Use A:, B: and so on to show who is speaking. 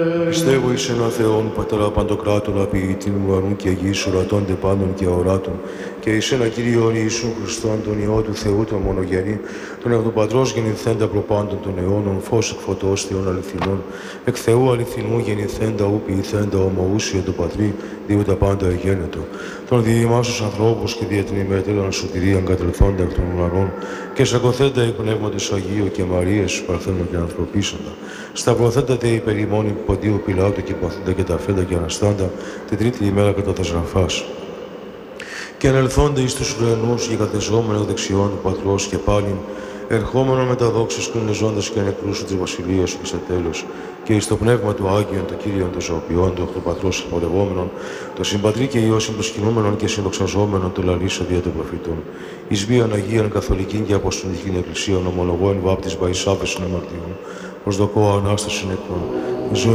A: Πιστεύω εις έναν Θεόν, Πατέρα Παντοκράτορα, ποιητήν ουρανού και γης, ορατώνται πάντων και αοράτων, και εις ένα Κύριον Ιησού Χριστόν, τον Υιό του Θεού, τον μονογενή, τον εκ του Πατρός γεννηθέντα προπάντων των αιώνων, φως εκ φωτός Θεών αληθινών, εκ Θεού αληθινού γεννηθέντα, ου ποιηθέντα, ομοούσιο του Πατρί, δίου τα πάντα εγένετο. Τον διημάς τους ανθρώπους και δια την ημετέραν σωτηρίαν κατελθόντα εκ των ουρανών, και σακωθέντα εκ Πνεύματος Αγίου και Μαρίας, παρθένων και ανθρωπίσαντα. Σταυρωθέντα υπερ ημών Ποντίου Πιλάτου και παθούντα και τα φέντα και αναστάντα, την τρίτη ημέρα κατά τα σραφάς. Και ανελθόνται εις τους ουρανούς και κατεζόμενο δεξιών του Πατρός και πάλιν, ερχόμενο με τα δόξα σκουνεζώντας και νεκρούς σου της βασιλείας σου και σε τέλος, και εις το πνεύμα του Άγιον, το Κύριον των Ζωοποιών, το Πατρός εμπορευόμενον, το Συμπατρί και Υιό συμπροσκυνούμενον και συνδοξαζόμενον, το λαλήσω δια των προφητών. Εις βίαν Αγίαν Καθολικήν και Αποστολικήν Εκκλησίαν, ομολογώ εν βάπτισμα εις άφεσιν αμαρτιών, προσδοκώ Ανάσταση νεκρών.